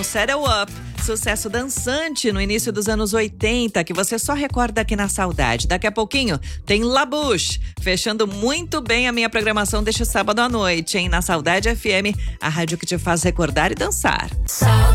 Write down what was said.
com Settle Up, sucesso dançante no início dos anos 80, que você só recorda aqui na Saudade. Daqui a pouquinho tem La Bouche, fechando muito bem a minha programação deste sábado à noite, hein? Na Saudade FM, a rádio que te faz recordar e dançar.